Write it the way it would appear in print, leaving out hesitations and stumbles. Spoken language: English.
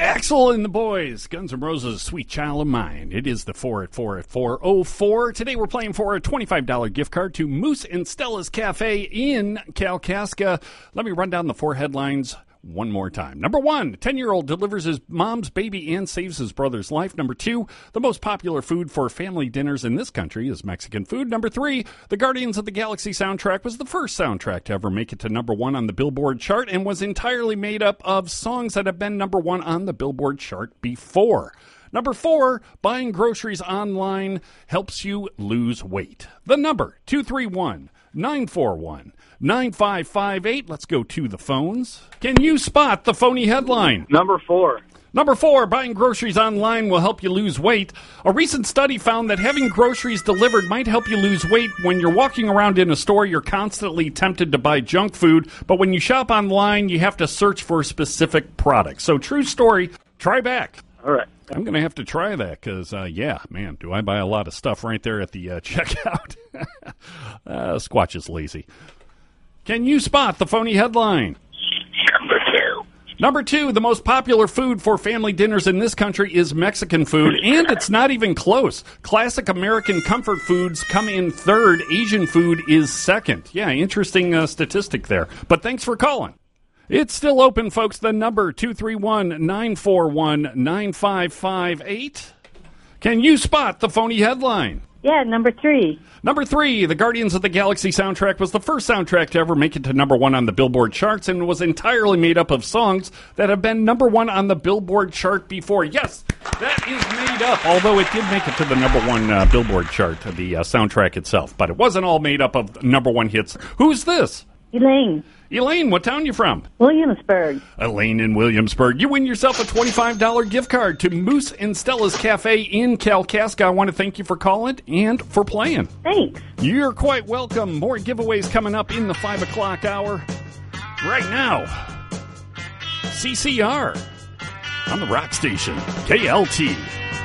Axel and the Boys, Guns N' Roses, Sweet Child of Mine. It is the 4 at 4 at 4:04. Today we're playing for a $25 gift card to Moose and Stella's Cafe in Kalkaska. Let me run down the 4 headlines one more time. Number 1, 10-year-old delivers his mom's baby and saves his brother's life. Number 2, the most popular food for family dinners in this country is Mexican food. Number 3, the Guardians of the Galaxy soundtrack was the first soundtrack to ever make it to number 1 on the Billboard chart and was entirely made up of songs that have been number 1 on the Billboard chart before. Number 4, buying groceries online helps you lose weight. The number, 231-941-9558. Let's go to the phones. Can you spot the phony headline? Number 4. Number 4, buying groceries online will help you lose weight. A recent study found that having groceries delivered might help you lose weight. When you're walking around in a store, you're constantly tempted to buy junk food, but when you shop online, you have to search for specific products. So true story, try back. All right. I'm going to have to try that because, man, do I buy a lot of stuff right there at the checkout. Squatch is lazy. Can you spot the phony headline? Number 2. Number 2, the most popular food for family dinners in this country is Mexican food, and it's not even close. Classic American comfort foods come in third. Asian food is second. Yeah, interesting statistic there. But thanks for calling. It's still open, folks. The number, 231-941-9558. Can you spot the phony headline? Yeah, number 3. Number 3, the Guardians of the Galaxy soundtrack was the first soundtrack to ever make it to number 1 on the Billboard charts and was entirely made up of songs that have been number 1 on the Billboard chart before. Yes, that is made up, although it did make it to the number 1 Billboard chart, the soundtrack itself. But it wasn't all made up of number 1 hits. Who's this? Elaine. Elaine, what town you from? Williamsburg. Elaine in Williamsburg. You win yourself a $25 gift card to Moose and Stella's Cafe in Kalkaska. I want to thank you for calling and for playing. Thanks. You're quite welcome. More giveaways coming up in the 5 o'clock hour. Right now, CCR on the Rock Station, KLT.